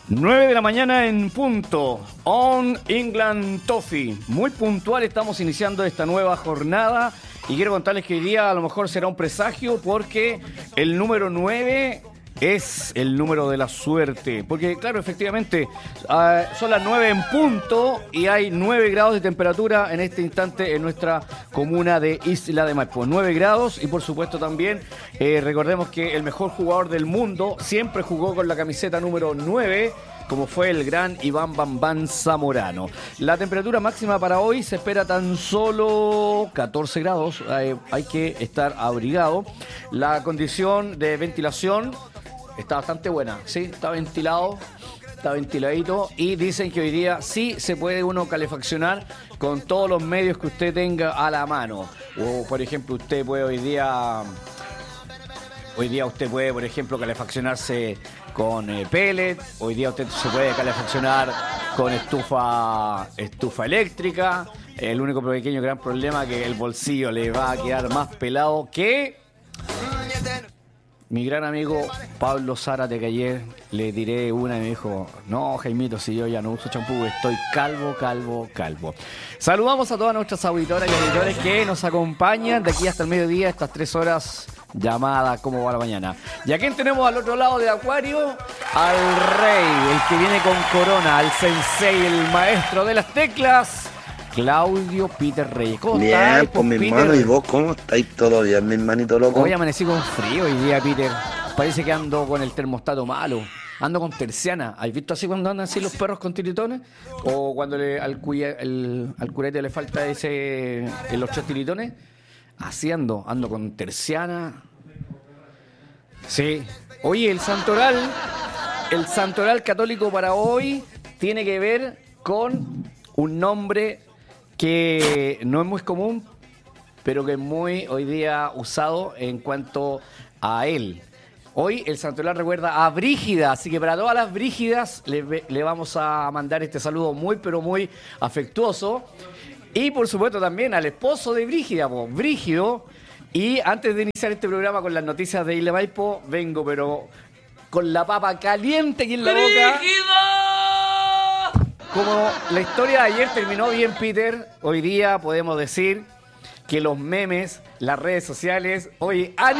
9 de la mañana en punto, On England Toffee. Muy puntual estamos iniciando esta nueva jornada y quiero contarles que hoy día a lo mejor será un presagio porque el número 9 es el número de la suerte. Porque claro, efectivamente, son las 9 en punto y hay 9 grados de temperatura en este instante en nuestra comuna de Isla de Maipo. 9 grados y por supuesto también recordemos que el mejor jugador del mundo siempre jugó con la camiseta número 9, como fue el gran Iván Bambán Zamorano. La temperatura máxima para hoy se espera tan solo 14 grados, hay que estar abrigado. La condición de ventilación está bastante buena, sí, está ventilado, está ventiladito y dicen que hoy día sí se puede uno calefaccionar con todos los medios que usted tenga a la mano. O por ejemplo, usted puede hoy día usted puede, por ejemplo, calefaccionarse con pellet. Hoy día usted se puede calefaccionar con estufa eléctrica. El único pequeño gran problema es que el bolsillo le va a quedar más pelado que mi gran amigo Pablo Zárate, que ayer le tiré una y me dijo: no, Jaimito, si yo ya no uso champú, estoy calvo. Saludamos a todas nuestras auditoras y auditores que nos acompañan de aquí hasta el mediodía, estas 3 horas llamada ¿Cómo va la mañana? ¿Y a quién tenemos al otro lado del acuario? Al rey, el que viene con corona, al sensei, el maestro de las teclas, Claudio Peter Reyes. ¿Cómo estás? Bien, pues mi hermano, ¿y vos cómo estáis? ¿Todo bien, mi hermanito loco? Hoy amanecí con frío hoy día, Peter. Parece que ando con el termostato malo. Ando con terciana. ¿Has visto así cuando andan así los perros con tiritones? O cuando al curete le falta los 8 tiritones. Así ando con terciana. Sí. Oye, el santoral católico para hoy tiene que ver con un nombre que no es muy común, pero que es muy hoy día usado en cuanto a él. Hoy el santoral recuerda a Brígida, así que para todas las Brígidas le vamos a mandar este saludo muy, pero muy afectuoso. Y por supuesto también al esposo de Brígida, Brígido. Y antes de iniciar este programa con las noticias de Isla Maipo, vengo pero con la papa caliente aquí en la boca. Como la historia de ayer terminó bien, Peter, hoy día podemos decir que los memes, las redes sociales, hoy han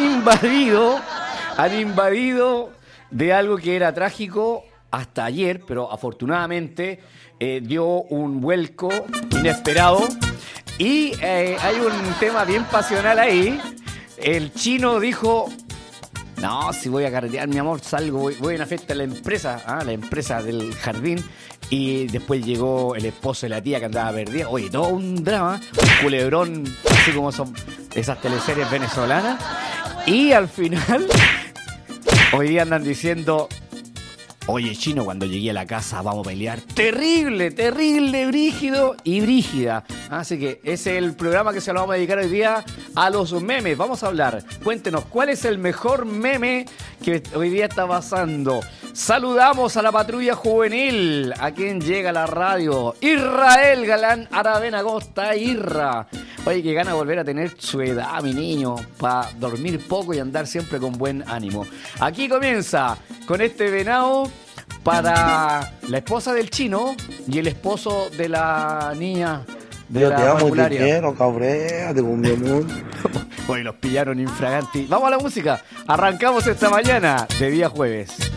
invadido de algo que era trágico hasta ayer, pero afortunadamente dio un vuelco inesperado. Y hay un tema bien pasional ahí. El chino dijo: no, si voy a carretear, mi amor, salgo, voy a una fiesta de la empresa del jardín. Y después llegó el esposo de la tía que andaba perdida. Oye, todo un drama, un culebrón, así como son esas teleseries venezolanas. Y al final, hoy día andan diciendo: oye, chino, cuando llegué a la casa vamos a pelear. Terrible, Brígido y Brígida. Así que ese es el programa que se lo vamos a dedicar hoy día a los memes. Vamos a hablar. Cuéntenos, ¿cuál es el mejor meme que hoy día está pasando? Saludamos a la patrulla juvenil, a quien llega a la radio. Israel Galán Aravena Costa, Irra. Oye, que gana volver a tener su edad, mi niño, para dormir poco y andar siempre con buen ánimo. Aquí comienza con este venado para la esposa del chino y el esposo de la niña de yo la te amo y te parvularia. quiero, cabréate con mi amor. Hoy los pillaron infraganti. Vamos a la música. Arrancamos esta mañana de día jueves.